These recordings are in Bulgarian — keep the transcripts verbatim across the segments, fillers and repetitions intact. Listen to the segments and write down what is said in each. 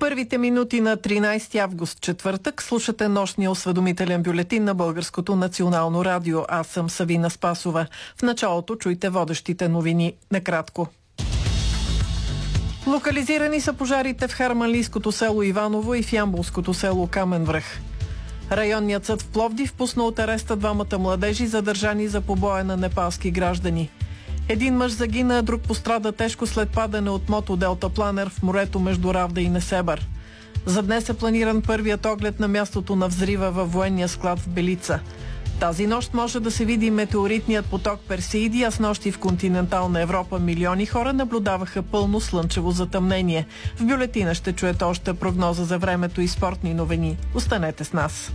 първите минути на тринайсети август, четвъртък, слушате нощния осведомителен бюлетин на Българското национално радио. Аз съм Савина Спасова. В началото чуйте водещите новини накратко. Локализирани са пожарите в Харманлийското село Иваново и в Ямболското село Камен връх. Районният съд в Пловдив пусна от ареста двамата младежи, задържани за побоя на непалски граждани. Един мъж загина, друг пострада тежко след падане от мотоделтапланер в морето между Равда и Несебър. За днес е планиран първият оглед на мястото на взрива във военния склад в Белица. Тази нощ може да се види метеоритният поток Персеиди, а с нощи в континентална Европа милиони хора наблюдаваха пълно слънчево затъмнение. В бюлетина ще чуете още прогноза за времето и спортни новини. Останете с нас.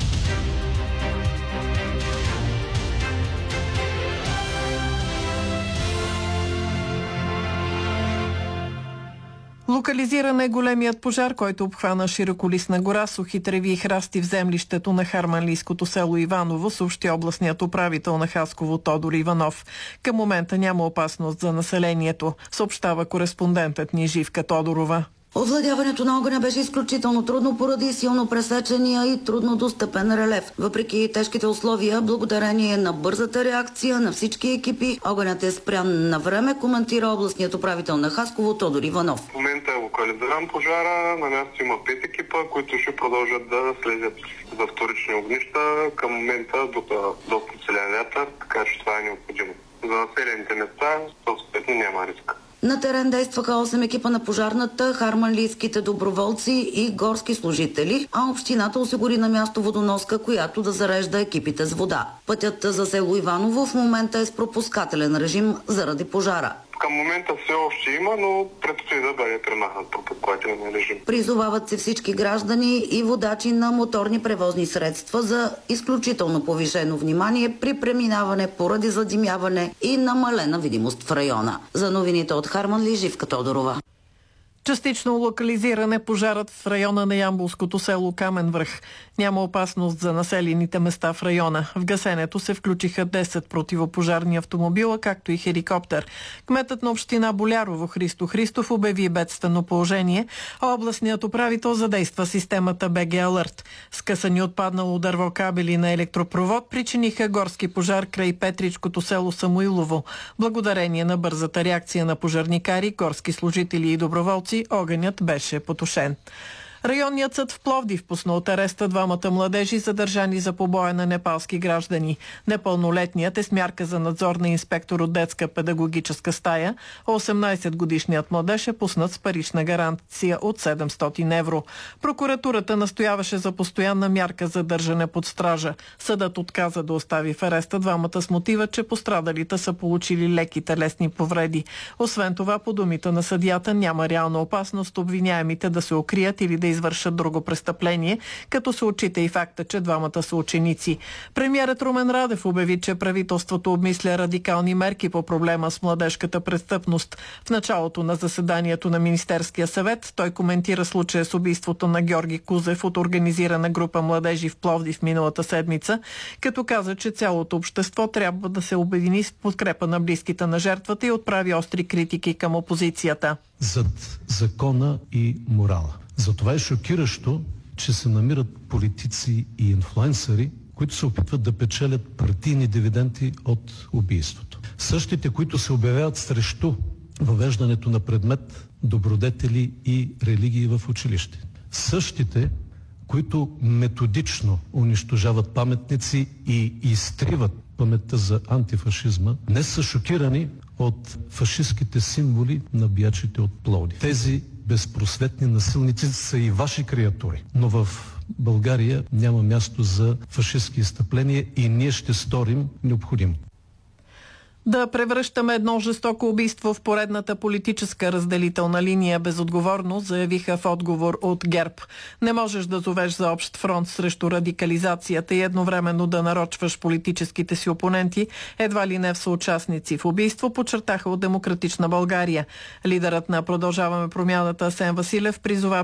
Локализиран е големият пожар, който обхвана широколистна гора, сухи треви и храсти в землището на Харманлийското село Иваново, съобщи областният управител на Хасково Тодор Иванов. Към момента няма опасност за населението, съобщава кореспондентът ни Живка Тодорова. Овладяването на огъня беше изключително трудно поради силно пресечения и трудно достъпен релеф. Въпреки тежките условия, благодарение на бързата реакция на всички екипи, огънят е спрян на време, коментира областният управител на Хасково Тодор Иванов. В момента е локализиран пожара, на място има пет екипа, които ще продължат да слезят за вторични огнища. Към момента до целия вятър, така че това е необходимо. За населените места съответно няма риск. На терен действаха осем екипа на пожарната, харманлийските доброволци и горски служители, а общината осигури на място водоноска, която да зарежда екипите с вода. Пътят за село Иваново в момента е с пропускателен режим заради пожара. Към момента все още има, но предстои да бъде премахнат пропускателен режим. Призовават се всички граждани и водачи на моторни превозни средства за изключително повишено внимание при преминаване поради задимяване и намалена видимост в района. За новините от Харманли, Живка Тодорова. Частично локализиран е пожарът в района на Ямболското село Камен връх. Няма опасност за населените места в района. В гасенето се включиха десет противопожарни автомобила, както и хеликоптер. Кметът на община Болярово Христо Христов обяви бедствено положение, а областният управител задейства системата Б Г Алърт. Скъсани отпаднало дърво кабели на електропровод причиниха горски пожар край Петричкото село Самуилово. Благодарение на бързата реакция на пожарникари, горски служители и доброволци, огънят беше потушен. Районният съд в Пловдив пусна от ареста двамата младежи, задържани за побоя на непалски граждани. Непълнолетният е с мярка за надзор на инспектор от детска педагогическа стая, а осемнайсетгодишният младеж е пуснат с парична гаранция от седемстотин евро. Прокуратурата настояваше за постоянна мярка за държане под стража. Съдът отказа да остави в ареста двамата с мотива, че пострадалите са получили леки телесни повреди. Освен това, по думите на съдията, няма реална опасност обвиняемите да се укрият или да извършат друго престъпление, като се отчита и факта, че двамата са ученици. Премиерът Румен Радев обяви, че правителството обмисля радикални мерки по проблема с младежката престъпност. В началото на заседанието на Министерския съвет той коментира случая с убийството на Георги Кузев от организирана група младежи в Пловдив миналата седмица, като каза, че цялото общество трябва да се обедини с подкрепа на близките на жертвата и отправи остри критики към опозицията. Зад закона и морала. Затова е шокиращо, че се намират политици и инфлуенсъри, които се опитват да печелят партийни дивиденти от убийството. Същите, които се обявяват срещу въвеждането на предмет добродетели и религии в училище. Същите, които методично унищожават паметници и изтриват паметта за антифашизма, днес са шокирани от фашистските символи на биячите от Пловдив. Тези безпросветни насилници са и ваши креатури. Но в България няма място за фашистски изстъпления и ние ще сторим необходимо. Да превръщаме едно жестоко убийство в поредната политическа разделителна линия безотговорно, заявиха в отговор от ГЕРБ. Не можеш да зовеш за общ фронт срещу радикализацията и едновременно да нарочваш политическите си опоненти, едва ли не в съучастници в убийство, подчертаха от Демократична България. Лидерът на Продължаваме промяната Асен Василев призова